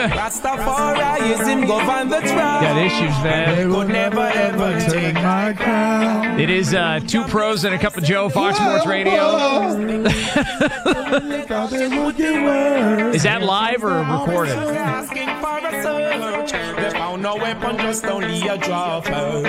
Rastafarianism govern the tribe. Got issues, man. They would never ever take my crown. It is Two Pros and a Cup of Joe, Fox Sports Radio. Is that live or recorded? Asking for a search. They found no weapon, just only a drop.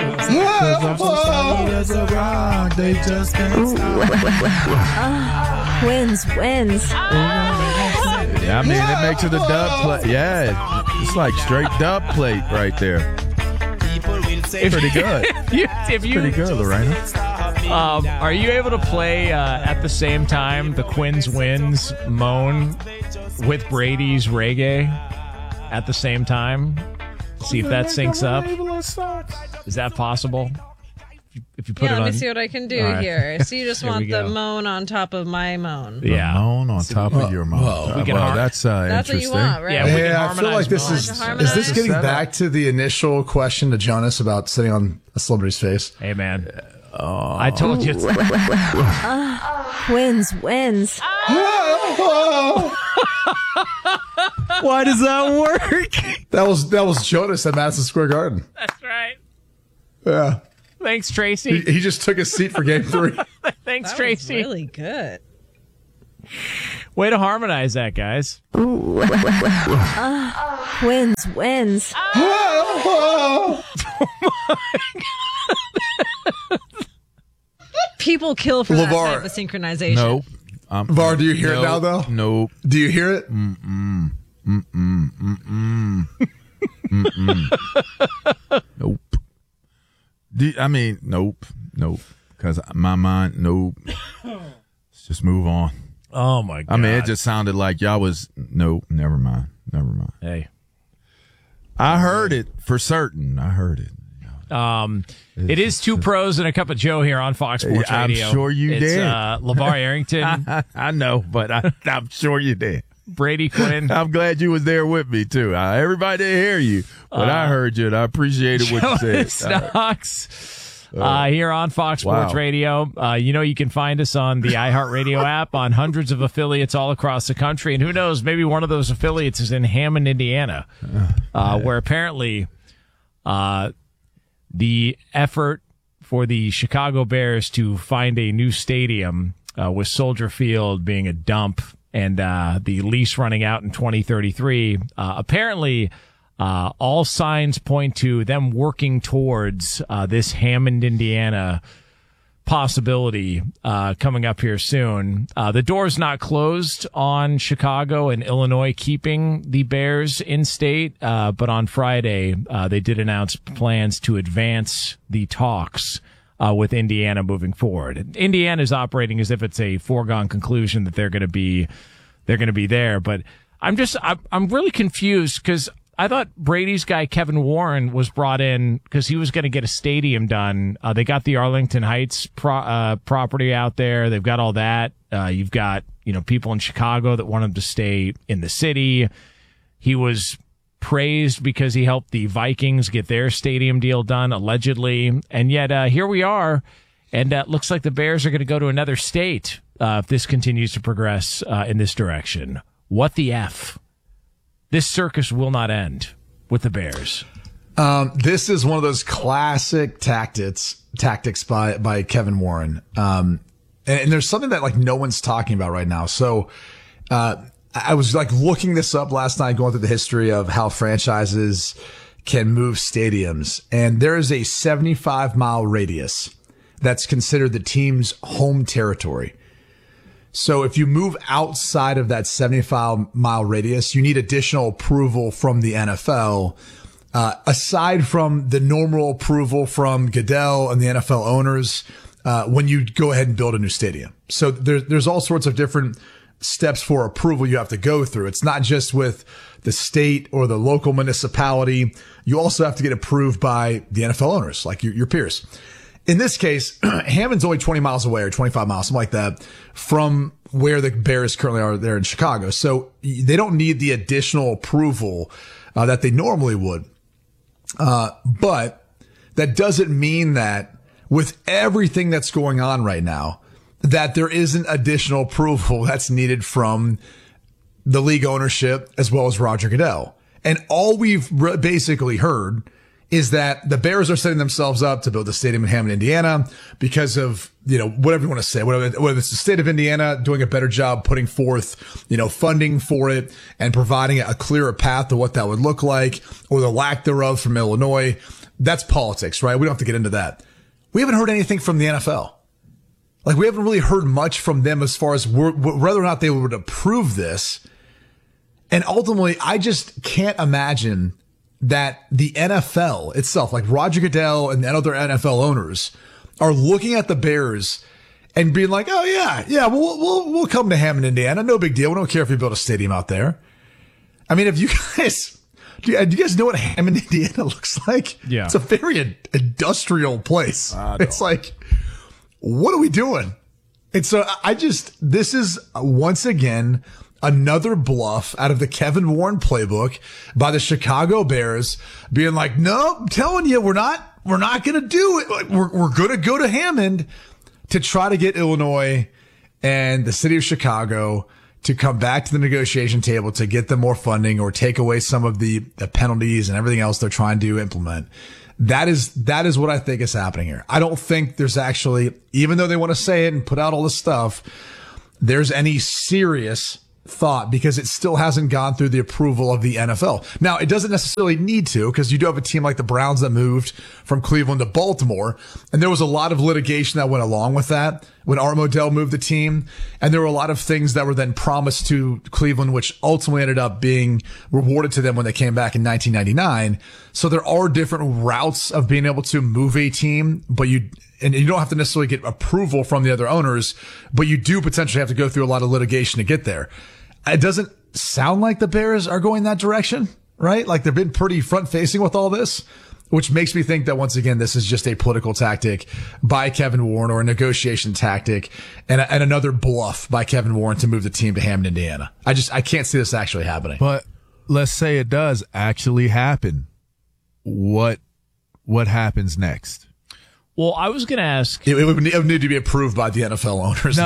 They just can't stop. Wins. Yeah, I mean, it makes it a dub plate. Yeah, it's like straight dub plate right there. Pretty good. Pretty good, Lorena. Are you able to play at the same time the Quins Wins moan with Brady's reggae at the same time? See if that syncs up. Is that possible? If you put it on. Let me see what I can do here. So you just want the moan on top of my moan. Yeah. The moan on top of your moan. That's what you want, right? Yeah, I feel like this is this getting back to the initial question to Jonas about sitting on a celebrity's face? Hey, man. I told you. Wins. Why does that work? That was Jonas at Madison Square Garden. That's right. Yeah. Thanks, Tracy. He just took his seat for Game 3. Thanks, That Tracy. was really good. Way to harmonize that, guys. Wins. People kill for that LeVar. type of synchronization. Nope. Var, do you hear it now, though? Nope. Do you hear it? Nope. Nope. Because my mind, nope. Let's just move on. Oh, my God. I mean, it just sounded like y'all was, nope, never mind. Hey. I heard it for certain. I heard it. It is Two Pros and a Cup of Joe here on Fox Sports Radio. I'm sure you did. It's LeVar Arrington. I know, but I'm sure you did. Brady Quinn. I'm glad you was there with me, too. Everybody didn't hear you, but I heard you, and I appreciated what you said. Knox, here on Fox Sports Radio. You can find us on the iHeartRadio app on hundreds of affiliates all across the country. And who knows, maybe one of those affiliates is in Hammond, Indiana, where apparently the effort for the Chicago Bears to find a new stadium with Soldier Field being a dump and the lease running out in 2033, apparently all signs point to them working towards this Hammond, Indiana possibility coming up here soon. The door's not closed on Chicago and Illinois keeping the Bears in state, but on Friday they did announce plans to advance the talks with Indiana moving forward. Indiana is operating as if it's a foregone conclusion that they're going to be there, but I'm really confused because I thought Brady's guy Kevin Warren was brought in because he was going to get a stadium done. They got the Arlington Heights property out there. They've got all that. You've got people in Chicago that want him to stay in the city. He was praised because he helped the Vikings get their stadium deal done, allegedly. And yet here we are, and it looks like the Bears are going to go to another state if this continues to progress in this direction. What the F? This circus will not end with the Bears. This is one of those classic tactics by Kevin Warren. And there's something that no one's talking about right now. So, I was looking this up last night, going through the history of how franchises can move stadiums. And there is a 75-mile radius that's considered the team's home territory. So if you move outside of that 75-mile radius, you need additional approval from the NFL, aside from the normal approval from Goodell and the NFL owners, when you go ahead and build a new stadium. So there's all sorts of different steps for approval you have to go through. It's not just with the state or the local municipality. You also have to get approved by the NFL owners, like your peers. In this case, Hammond's only 20 miles away or 25 miles, something like that, from where the Bears currently are there in Chicago. So they don't need the additional approval that they normally would. But that doesn't mean that with everything that's going on right now, that there isn't additional approval that's needed from the league ownership as well as Roger Goodell. And all we've basically heard is that the Bears are setting themselves up to build a stadium in Hammond, Indiana, because of, whatever you want to say, whether it's the state of Indiana doing a better job putting forth, funding for it and providing a clearer path to what that would look like, or the lack thereof from Illinois. That's politics, right? We don't have to get into that. We haven't heard anything from the NFL. Like, we haven't really heard much from them as far as whether or not they would approve this. And ultimately, I just can't imagine that the NFL itself, like Roger Goodell and other NFL owners, are looking at the Bears and being like, "Oh yeah, we'll come to Hammond, Indiana. No big deal. We don't care if you build a stadium out there." I mean, if you guys, do you guys know what Hammond, Indiana looks like? Yeah, it's a very industrial place. It's like, what are we doing? And so this is once again another bluff out of the Kevin Warren playbook by the Chicago Bears, being like, "No, I'm telling you, we're not going to do it. We're going to go to Hammond to try to get Illinois and the city of Chicago to come back to the negotiation table to get them more funding or take away some of the penalties and everything else they're trying to implement." That is what I think is happening here. I don't think there's actually, even though they want to say it and put out all this stuff, there's any serious thought, because it still hasn't gone through the approval of the NFL. Now, it doesn't necessarily need to, because you do have a team like the Browns that moved from Cleveland to Baltimore, and there was a lot of litigation that went along with that when Art Modell moved the team, and there were a lot of things that were then promised to Cleveland, which ultimately ended up being rewarded to them when they came back in 1999. So there are different routes of being able to move a team, and you don't have to necessarily get approval from the other owners, but you do potentially have to go through a lot of litigation to get there. It doesn't sound like the Bears are going that direction, right? Like, they've been pretty front facing with all this, which makes me think that once again, this is just a political tactic by Kevin Warren, or a negotiation tactic, and another bluff by Kevin Warren to move the team to Hammond, Indiana. I can't see this actually happening. But let's say it does actually happen. What happens next? Well, I was going to ask. It would need to be approved by the NFL owners.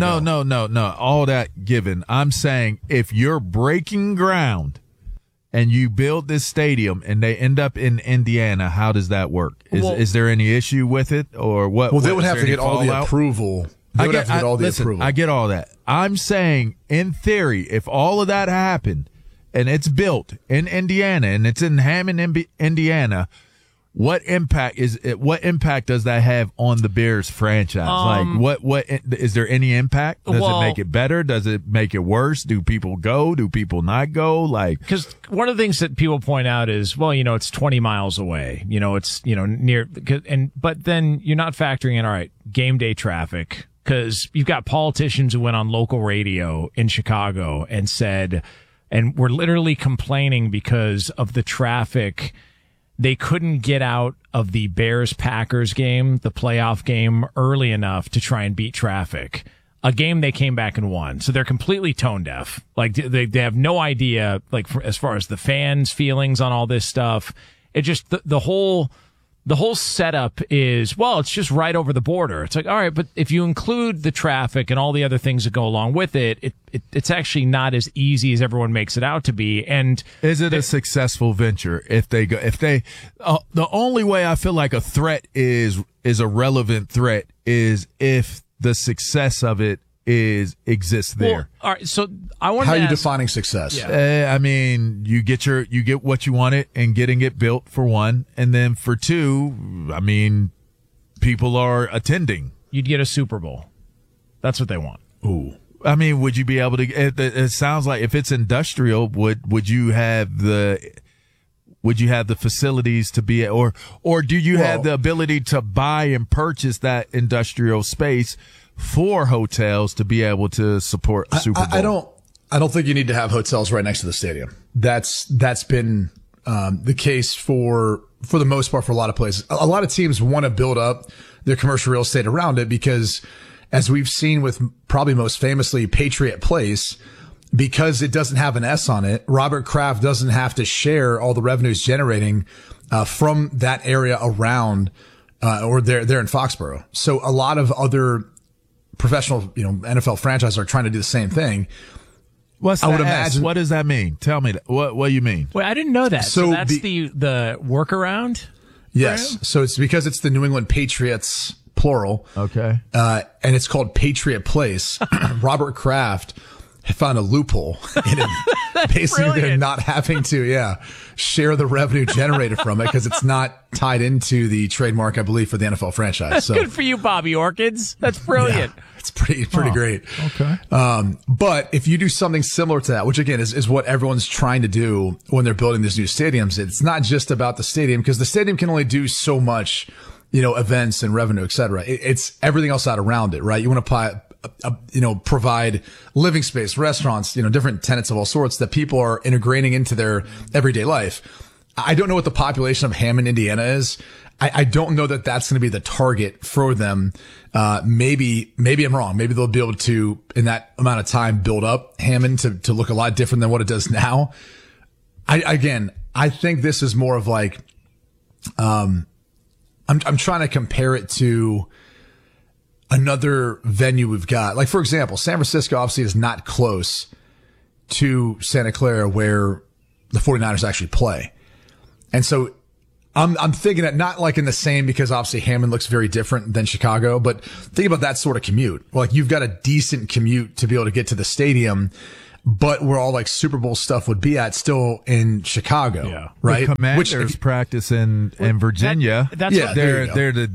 No. All that given. I'm saying, if you're breaking ground and you build this stadium and they end up in Indiana, how does that work? Is there any issue with it, or what? Well, they would have to get all the approval. I get all that. I'm saying, in theory, if all of that happened and it's built in Indiana and it's in Hammond, Indiana, what impact does that have on the Bears franchise? What is there any impact? Does it make it better? Does it make it worse? Do people go? Do people not go? Because one of the things that people point out is, it's 20 miles away. It's, near, but then you're not factoring in, all right, game day traffic, because you've got politicians who went on local radio in Chicago and said, and were literally complaining because of the traffic. They couldn't get out of the Bears-Packers game, the playoff game, early enough to try and beat traffic. A game they came back and won. So they're completely tone deaf. Like, they have no idea, as far as the fans' feelings on all this stuff. It just, the whole setup is, it's just right over the border. It's like, all right, but if you include the traffic and all the other things that go along with it, it's actually not as easy as everyone makes it out to be. And is it a successful venture the only way I feel like a threat is a relevant threat is if the success of it exists there. Well, all right, so I want to How are you defining success? Yeah. I mean, you get what you wanted and getting it built, for one, and then for two, I mean, people are attending. You'd get a Super Bowl. That's what they want. Ooh. I mean, would you be able to? It sounds like, if it's industrial, would you have the facilities to be, or do you have the ability to buy and purchase that industrial space for hotels to be able to support a Super Bowl? I don't think you need to have hotels right next to the stadium. That's been the case for the most part for a lot of places. A lot of teams want to build up their commercial real estate around it because, as we've seen with probably most famously Patriot Place, because it doesn't have an S on it, Robert Kraft doesn't have to share all the revenues generating from that area around or there in Foxborough. So a lot of other professional, NFL franchises are trying to do the same thing. What's I would the S? imagine. What does that mean? Tell me that. What do you mean? Wait, I didn't know that. So So that's the workaround? Yes. So it's because it's the New England Patriots, plural. Okay. And it's called Patriot Place. Robert Kraft found a loophole in it. Basically, they're brilliant. not having to, share the revenue generated from it because it's not tied into the trademark, I believe, for the NFL franchise. So Good for you, Bobby Orchids. That's brilliant. yeah, it's pretty great. Okay. But if you do something similar to that, which again is what everyone's trying to do when they're building these new stadiums, it's not just about the stadium because the stadium can only do so much, events and revenue, et cetera. It's everything else out around it, right? You want to provide living space, restaurants, different tenants of all sorts that people are integrating into their everyday life. I don't know what the population of Hammond, Indiana is. I don't know that that's going to be the target for them. Maybe I'm wrong. Maybe they'll be able to, in that amount of time, build up Hammond to look a lot different than what it does now. I think this is more of like, I'm trying to compare it to another venue we've got. Like, for example, San Francisco obviously is not close to Santa Clara where the 49ers actually play. And so I'm thinking that not like in the same, because obviously Hammond looks very different than Chicago, but think about that sort of commute. Like you've got a decent commute to be able to get to the stadium, but where all like Super Bowl stuff would be at still in Chicago, right? The Commanders practice in Virginia. That's what, they're the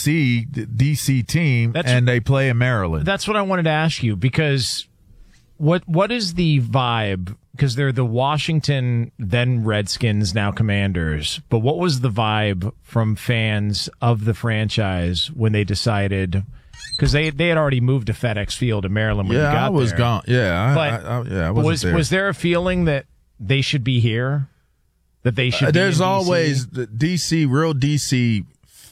DC team, and they play in Maryland. That's what I wanted to ask you, because what is the vibe? Because they're the Washington, then Redskins, now Commanders. But what was the vibe from fans of the franchise when they decided? Because they had already moved to FedEx Field in Maryland when you got there. I was gone. Yeah, I wasn't there. Was there a feeling that they should be here? That they should be There's in DC? always the real DC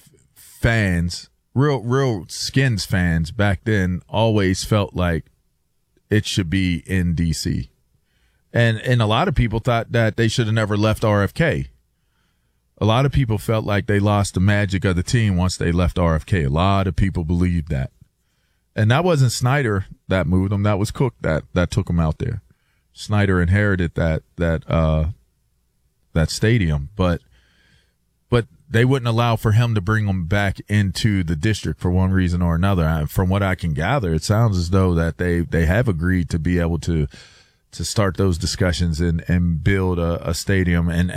fans, real Skins fans back then always felt like it should be in DC. And a lot of people thought that they should have never left RFK. A lot of people felt like they lost the magic of the team once they left RFK. A lot of people believed that. And that wasn't Snyder that moved them. That was Cook that took them out there. Snyder inherited that stadium, but they wouldn't allow for him to bring them back into the district for one reason or another. From what I can gather, it sounds as though that they have agreed to be able to start those discussions and build a stadium. And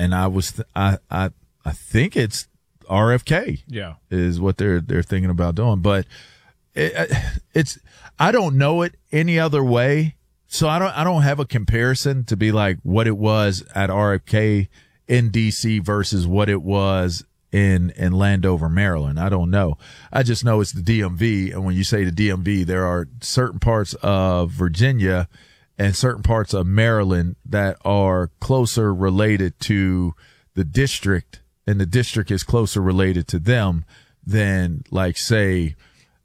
I think it's RFK. Yeah, is what they're thinking about doing. But it's I don't know it any other way, so I don't have a comparison to be like what it was at RFK in DC versus what it was in Landover, Maryland. I don't know. I just know it's the DMV, and when you say the DMV, there are certain parts of Virginia and certain parts of Maryland that are closer related to the district, and the district is closer related to them than, like, say,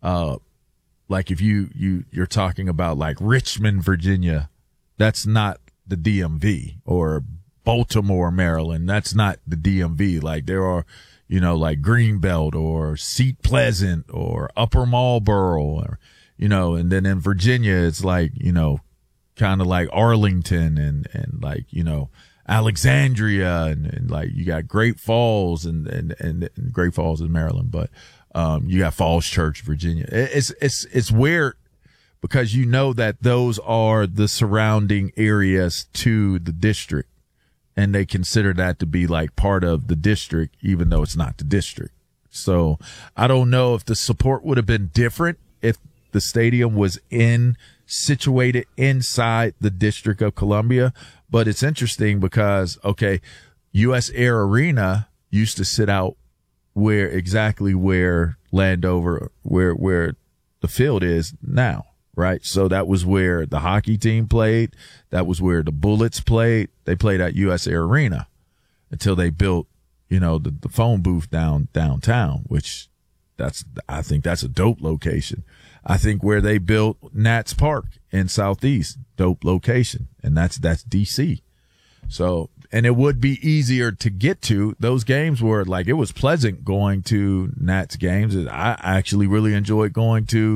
like if you're talking about like Richmond, Virginia, that's not the DMV, or Baltimore, Maryland, that's not the DMV. Like there are, like Greenbelt or Seat Pleasant or Upper Marlboro, or, and then in Virginia, it's like, kind of like Arlington and like, Alexandria and like you got Great Falls and Great Falls in Maryland, but you got Falls Church, Virginia. It's weird because that those are the surrounding areas to the district, and they consider that to be like part of the district, even though it's not the district. So I don't know if the support would have been different if the stadium was situated inside the District of Columbia. But it's interesting because, okay, US Air Arena used to sit out exactly where Landover, where the field is now, right? So that was where the hockey team played. That was where the Bullets played. They played at US Air Arena until they built, the phone booth downtown, which I think that's a dope location. I think where they built Nats Park in Southeast, dope location. And that's DC. So, and it would be easier to get to. Those games were like, it was pleasant going to Nats games. I actually really enjoyed going to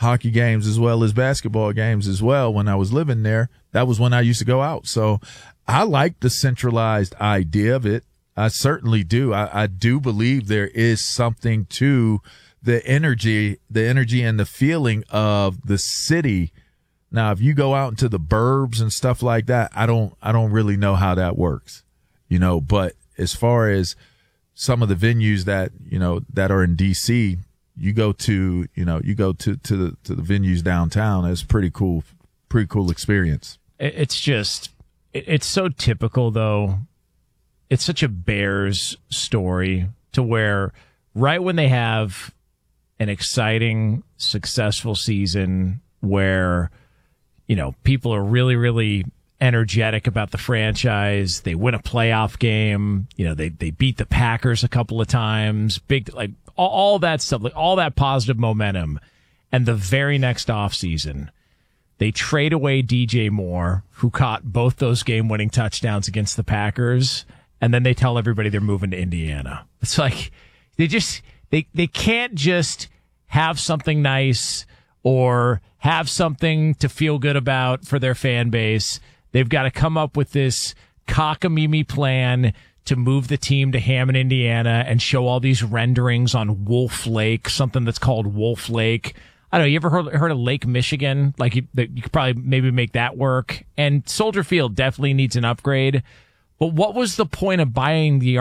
hockey games as well as basketball games as well when I was living there. That was when I used to go out. So I like the centralized idea of it. I certainly do. I do believe there is something to the energy and the feeling of the city. Now, if you go out into the burbs and stuff like that, I don't really know how that works, but as far as some of the venues that, that are in DC, you go to the venues downtown. It's pretty cool experience. It's so typical though. It's such a Bears story to where right when they have an exciting, successful season where, people are really, really energetic about the franchise. They win a playoff game. They beat the Packers a couple of times. Big, like all that stuff, like all that positive momentum. And the very next offseason, they trade away DJ Moore, who caught both those game-winning touchdowns against the Packers. And then they tell everybody they're moving to Indiana. It's like they can't just have something nice or have something to feel good about for their fan base. They've got to come up with this cockamamie plan to move the team to Hammond, Indiana, and show all these renderings on Wolf Lake, something that's called Wolf Lake. I don't know. You ever heard of Lake Michigan? Like you could probably maybe make that work. And Soldier Field definitely needs an upgrade. But what was the point of buying the